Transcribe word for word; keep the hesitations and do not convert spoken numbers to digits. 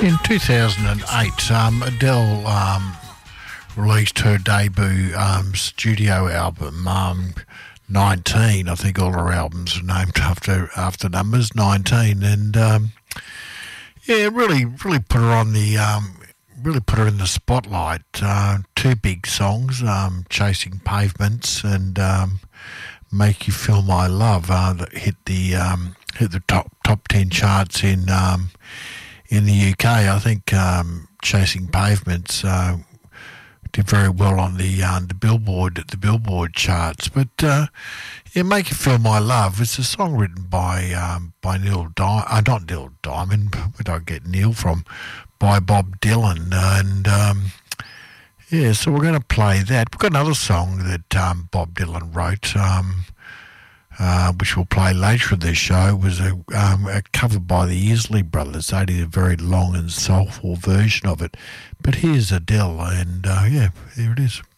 In two thousand eight, um, Adele um, released her debut um, studio album, um, nineteen. I think all her albums are named after after numbers, nineteen. And, um, yeah, really really put her on the... Um, really put her in the spotlight. Uh, two big songs, um, Chasing Pavements and um, Make You Feel My Love, uh, that hit the um, hit the top top ten charts in um, in the U K. I think um, Chasing Pavements uh, did very well on the uh, the Billboard the Billboard charts. But uh, yeah, Make You Feel My Love. It's a song written by um, by Neil Diamond. Uh, not Neil Diamond. Where did I get Neil from? By Bob Dylan. And um, yeah, so we're going to play that. We've got another song that um, Bob Dylan wrote, um, uh, which we'll play later in the show. It was a, um, a cover by the Isley Brothers. They did a very long and soulful version of it. But here's Adele, and uh, yeah, here it is.